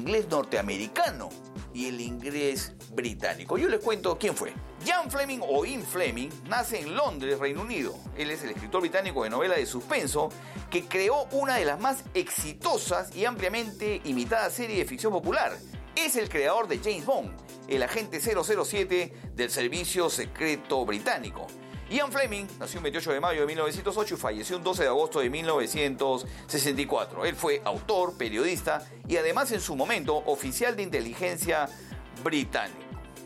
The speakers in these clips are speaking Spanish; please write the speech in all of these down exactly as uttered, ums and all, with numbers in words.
inglés norteamericano y el inglés británico. Yo les cuento quién fue. Ian Fleming o Ian Fleming nace en Londres, Reino Unido. Él es el escritor británico de novela de suspenso que creó una de las más exitosas y ampliamente imitada serie de ficción popular. Es el creador de James Bond, el agente cero cero siete del Servicio Secreto Británico. Ian Fleming nació el veintiocho de mayo de mil novecientos ocho y falleció el doce de agosto de mil novecientos sesenta y cuatro. Él fue autor, periodista y además en su momento oficial de inteligencia británico.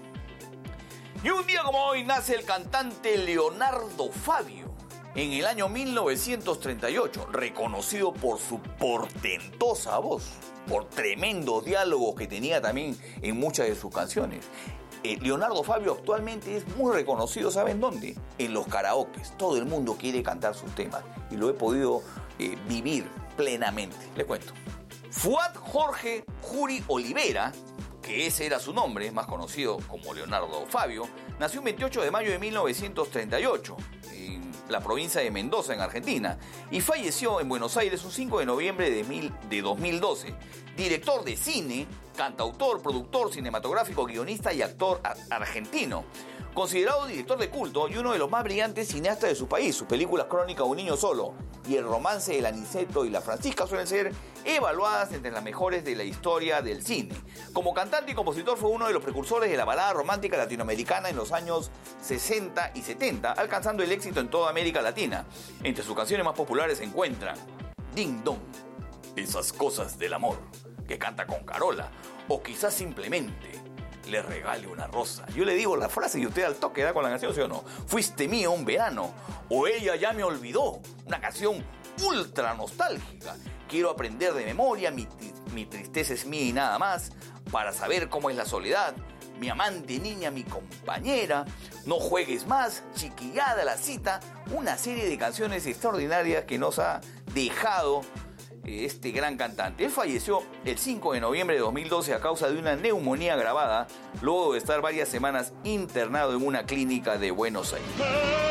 Y un día como hoy nace el cantante Leonardo Fabio. En el año mil novecientos treinta y ocho, reconocido por su portentosa voz, por tremendos diálogos que tenía también en muchas de sus canciones. Eh, Leonardo Fabio actualmente es muy reconocido, ¿saben dónde? En los karaokes. Todo el mundo quiere cantar sus temas y lo he podido eh, vivir plenamente. Les cuento. Fuad Jorge Juri Olivera, que ese era su nombre, más conocido como Leonardo Fabio, nació el veintiocho de mayo de mil novecientos treinta y ocho en la provincia de Mendoza, en Argentina, y falleció en Buenos Aires un cinco de noviembre de, mil, de dos mil doce. Director de cine, cantautor, productor cinematográfico, guionista y actor argentino. Considerado director de culto y uno de los más brillantes cineastas de su país. Sus películas Crónica de un niño solo y El romance del Aniceto y la Francisca suelen ser evaluadas entre las mejores de la historia del cine. Como cantante y compositor fue uno de los precursores de la balada romántica latinoamericana en los años sesenta y setenta, alcanzando el éxito en toda América Latina. Entre sus canciones más populares se encuentran Ding Dong, Esas cosas del amor, que canta con Carola, o quizás simplemente Le regale una rosa. Yo le digo la frase y usted al toque da con la canción, ¿sí o no? Fuiste mío un verano, o Ella ya me olvidó, una canción ultra nostálgica. Quiero aprender de memoria, mi, mi tristeza es mía y nada más, para saber cómo es la soledad, mi amante niña, mi compañera, No juegues más, Chiquillada la cita, una serie de canciones extraordinarias que nos ha dejado este gran cantante. Él falleció el cinco de noviembre de dos mil doce a causa de una neumonía agravada, luego de estar varias semanas internado en una clínica de Buenos Aires.